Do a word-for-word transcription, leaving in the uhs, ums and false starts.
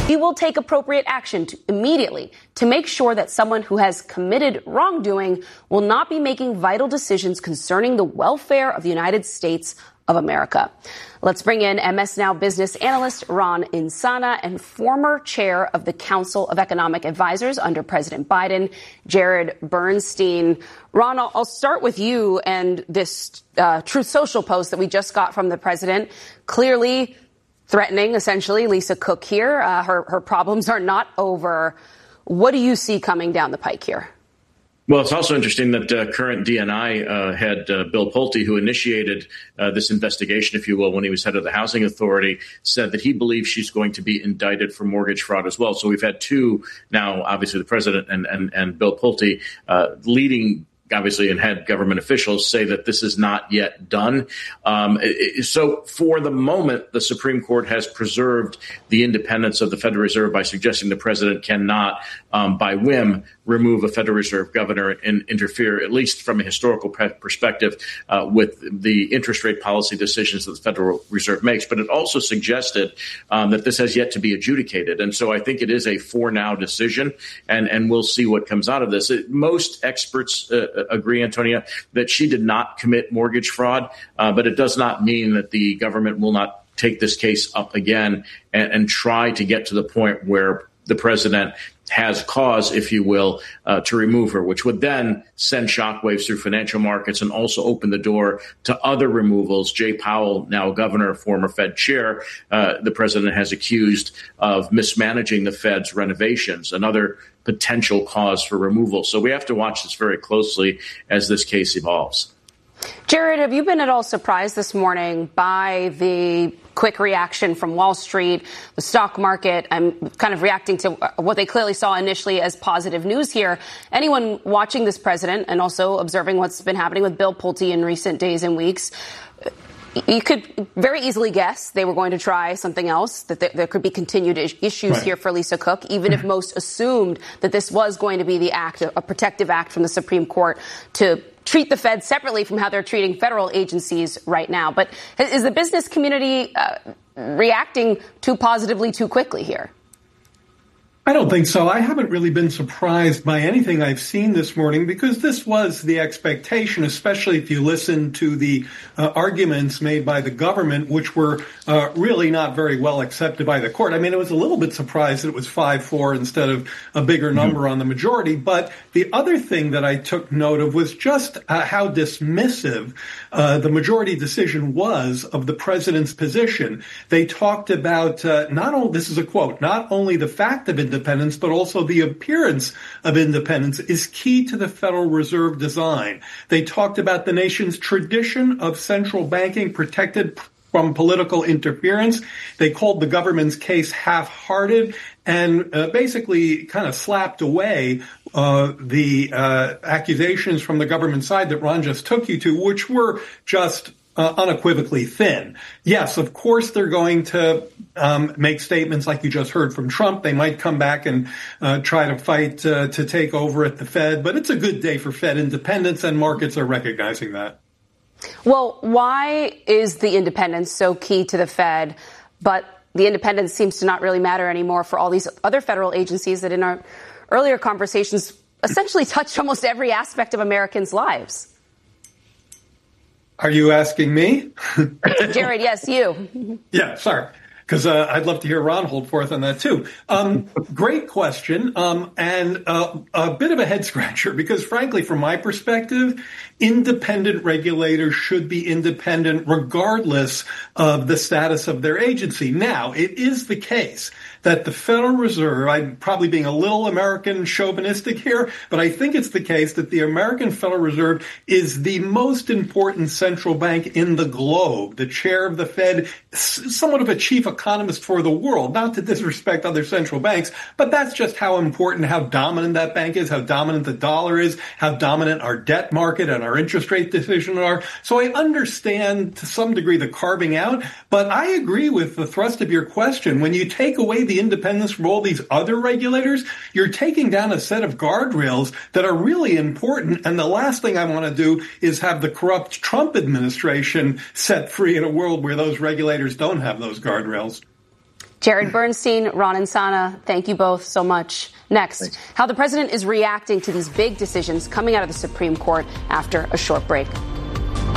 He will take appropriate action to, immediately to make sure that someone who has committed wrongdoing will not be making vital decisions concerning the welfare of the United States of America. Let's bring in M S Now business analyst Ron Insana and former chair of the Council of Economic Advisors under President Biden, Jared Bernstein. Ron, I'll, I'll start with you and this uh, Truth Social post that we just got from the president, clearly threatening, essentially, Lisa Cook here. Uh, her, her problems are not over. What do you see coming down the pike here? Well, it's also interesting that uh, current D N I uh, head uh, Bill Pulte, who initiated uh, this investigation, if you will, when he was head of the Housing Authority, said that he believes she's going to be indicted for mortgage fraud as well. So we've had two now, obviously the president and, and, and Bill Pulte uh, leading obviously, and had government officials say that this is not yet done. Um, so for the moment, the Supreme Court has preserved the independence of the Federal Reserve by suggesting the president cannot, um, by whim, remove a Federal Reserve governor and interfere, at least from a historical perspective, uh, with the interest rate policy decisions that the Federal Reserve makes. But it also suggested um, that this has yet to be adjudicated. And so I think it is a for now decision, and, and we'll see what comes out of this. It, most experts uh, agree, Antonia, that she did not commit mortgage fraud, uh, but it does not mean that the government will not take this case up again and, and try to get to the point where the president has cause, if you will, uh, to remove her, which would then send shockwaves through financial markets and also open the door to other removals. Jay Powell, now governor, former Fed chair, uh, the president has accused of mismanaging the Fed's renovations, another potential cause for removal. So we have to watch this very closely as this case evolves. Jared, have you been at all surprised this morning by the quick reaction from Wall Street, the stock market, and kind of reacting to what they clearly saw initially as positive news here? Anyone watching this president and also observing what's been happening with Bill Pulte in recent days and weeks, you could very easily guess they were going to try something else, that there, there could be continued issues right. here for Lisa Cook, even if most assumed that this was going to be the act, a protective act from the Supreme Court to treat the Fed separately from how they're treating federal agencies right now. But is the business community uh, reacting too positively too quickly here? I don't think so. I haven't really been surprised by anything I've seen this morning because this was the expectation, especially if you listen to the uh, arguments made by the government, which were uh, really not very well accepted by the court. I mean, it was a little bit surprised that it was five four instead of a bigger number mm-hmm. on the majority. But the other thing that I took note of was just uh, how dismissive uh, the majority decision was of the president's position. They talked about uh, not only, this is a quote, not only the fact of independence, but also the appearance of independence is key to the Federal Reserve design. They talked about the nation's tradition of central banking protected from political interference. They called the government's case half-hearted and uh, basically kind of slapped away uh, the uh, accusations from the government side that Ron just took you to, which were just Uh, unequivocally thin. Yes, of course they're going to um, make statements like you just heard from Trump. They might come back and uh, try to fight uh, to take over at the Fed, but it's a good day for Fed independence, and markets are recognizing that. Well, why is the independence so key to the Fed, but the independence seems to not really matter anymore for all these other federal agencies that in our earlier conversations essentially touched almost every aspect of Americans' lives? Are you asking me? Jared, yes, you. Yeah, sorry. Because uh, I'd love to hear Ron hold forth on that, too. Um, great question, um, and uh, a bit of a head-scratcher, because, frankly, from my perspective, independent regulators should be independent regardless of the status of their agency. Now, it is the case that the Federal Reserve, I'm probably being a little American chauvinistic here, but I think it's the case that the American Federal Reserve is the most important central bank in the globe. The chair of the Fed, somewhat of a chief economist for the world, not to disrespect other central banks, but that's just how important, how dominant that bank is, how dominant the dollar is, how dominant our debt market and our interest rate decision are. So I understand to some degree the carving out, but I agree with the thrust of your question. When you take away the independence from all these other regulators, you're taking down a set of guardrails that are really important. And the last thing I want to do is have the corrupt Trump administration set free in a world where those regulators don't have those guardrails. Jared Bernstein, Ron Insana, thank you both so much. Next, Thanks. How the president is reacting to these big decisions coming out of the Supreme Court after a short break.